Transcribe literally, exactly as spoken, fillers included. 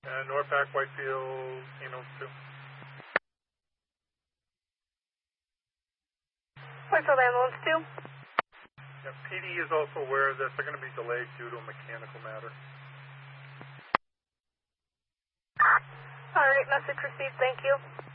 Uh, Norpac, Whitefield, Kano two. Whitefield Ambulance two. Yeah, P D is also aware of this. They're going to be delayed due to a mechanical matter. All right, message received. Thank you.